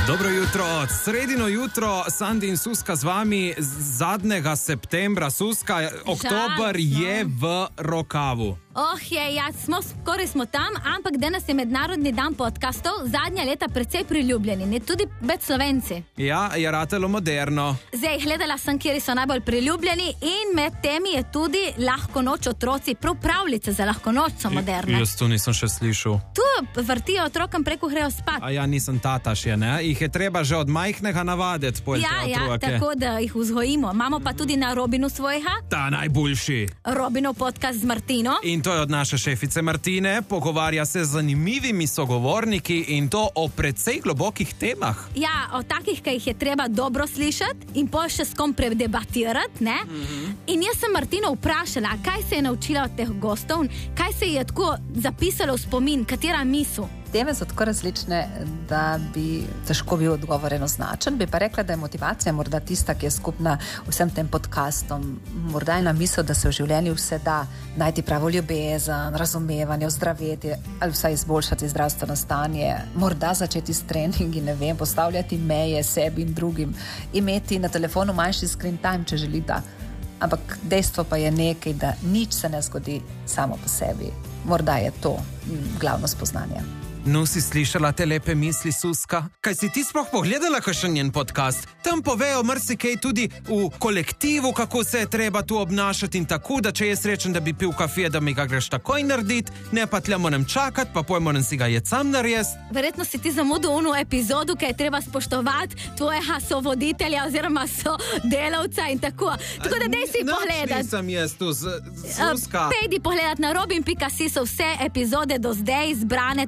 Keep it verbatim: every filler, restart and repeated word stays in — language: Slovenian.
Dobro jutro, sredino jutro, Sandi in Suska z vami, zadnjega septembra. Suska, oktober je v rokavu. Oh, je, ja, smo, skoraj smo tam, ampak danes je mednarodni dan podcastov, zadnja leta precej priljubljeni, ne tudi med Slovenci. Ja, je ratelo moderno. Zdaj, gledala sem, kjer so najbolj priljubljeni in med temi je tudi Lahko noč otroci, prav pravljice za lahko noč so moderne. Jaz to nisem še slišal. Tu vrtijo otrokom, preko grejo spat. A ja, nisem tata še, ne? Jih je treba že od majhnega navaditi. Ja, ja, tako da jih vzgojimo. Imamo pa tudi na Robinu svojega. Ta najboljši. Robinov podcast z Martino. In to je od naše šefice Martine, pogovarja se z zanimivimi sogovorniki in to o precej globokih temah. Ja, o takih, ki jih je treba dobro slišati in pol še s kom predebatirati, ne? Mm-hmm. In jaz sem Martino vprašala, kaj se je naučila od teh gostov, kaj se je tako zapisalo v spomin, katera misel. Teme so tako različne, da bi težko bil odgovor enoznačen. Bi pa rekla, da je motivacija morda tista, ki je skupna vsem tem podcastom. Morda ena misel, da se v življenju vse da najti pravo ljubezen, razumevanje, ozdraveti ali vsaj izboljšati zdravstveno stanje. Morda začeti s treningi, ne vem, postavljati meje sebi in drugim, imeti na telefonu manjši screen time, če želita. Ampak dejstvo pa je nekaj, da nič se ne zgodi samo po sebi. Morda je to glavno spoznanje. No, si slišala te lepe misli, Suska? Kaj si ti sploh pogledala kakšen njen podcast? Tam povejo marsikaj tudi v kolektivu, kako se je treba tu obnašati in tako, da če je srečen, da bi pil kafe, da mi ga greš takoj narediti, ne pa tle moram čakati, pa poj moram si ga jed sam narediti. Verjetno si ti zamudil ono epizodu, ki je treba spoštovati tvojega sovoditelja oziroma sodelavca in tako. Tako da dej si pogledati. Nič nisem jaz tu, Suska. Pejdi pogledati na robin pika si so vse epizode do zdaj zbrane.